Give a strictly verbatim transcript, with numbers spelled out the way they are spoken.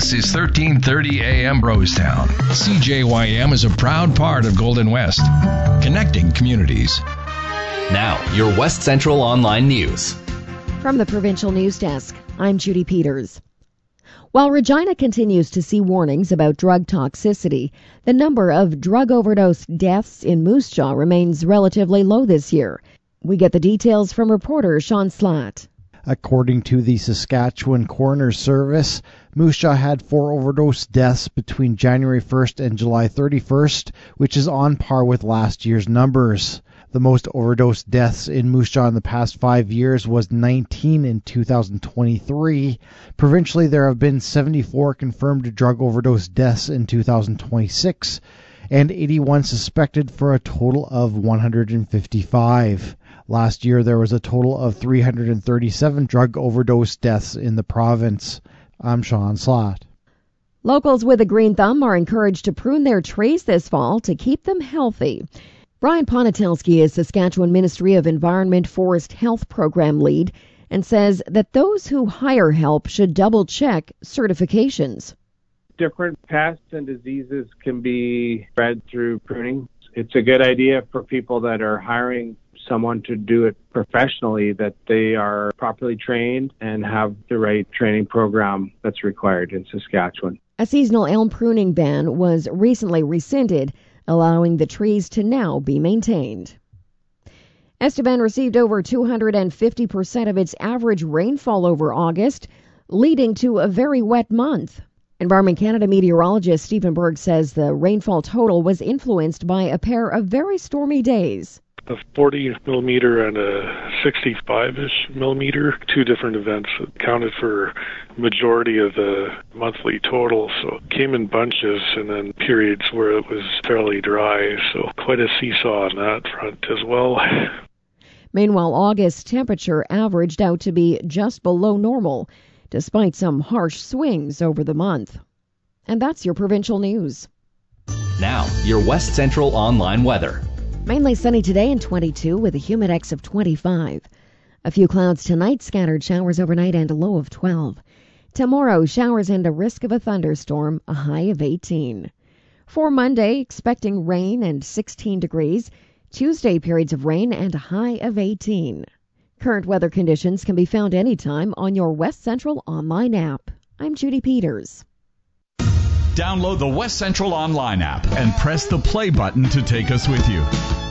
This is thirteen thirty A M Brostown. C J Y M is a proud part of Golden West, connecting communities. Now, your West Central Online News. From the Provincial News Desk, I'm Judy Peters. While Regina continues to see warnings about drug toxicity, the number of drug overdose deaths in Moose Jaw remains relatively low this year. We get the details from reporter Sean Slatt. According to the Saskatchewan Coroner's Service, Moose Jaw had four overdose deaths between January first and July thirty-first, which is on par with last year's numbers. The most overdose deaths in Moose Jaw in the past five years was nineteen in two thousand twenty-three. Provincially, there have been seventy-four confirmed drug overdose deaths in two thousand twenty-six and eighty-one suspected for a total of one hundred fifty-five. Last year, there was a total of three hundred thirty-seven drug overdose deaths in the province. I'm Sean Slatt. Locals with a green thumb are encouraged to prune their trees this fall to keep them healthy. Brian Ponitelski is Saskatchewan Ministry of Environment Forest Health Program lead and says that those who hire help should double-check certifications. Different pests and diseases can be spread through pruning. It's a good idea for people that are hiring someone to do it professionally, that they are properly trained and have the right training program that's required in Saskatchewan. A seasonal elm pruning ban was recently rescinded, allowing the trees to now be maintained. Estevan received over two hundred fifty percent of its average rainfall over August, leading to a very wet month. Environment Canada meteorologist Stephen Berg says the rainfall total was influenced by a pair of very stormy days. A forty millimeter and a sixty-five-ish millimeter, two different events that counted for majority of the monthly total. So it came in bunches and then periods where it was fairly dry. So quite a seesaw on that front as well. Meanwhile, August's temperature averaged out to be just below normal, despite some harsh swings over the month. And that's your provincial news. Now, your West Central Online weather. Mainly sunny today and twenty-two with a humidex of twenty-five. A few clouds tonight, scattered showers overnight and a low of twelve. Tomorrow, showers and a risk of a thunderstorm, a high of eighteen. For Monday, expecting rain and sixteen degrees. Tuesday, periods of rain and a high of eighteen. Current weather conditions can be found anytime on your West Central Online app. I'm Judy Peters. Download the West Central Online app and press the play button to take us with you.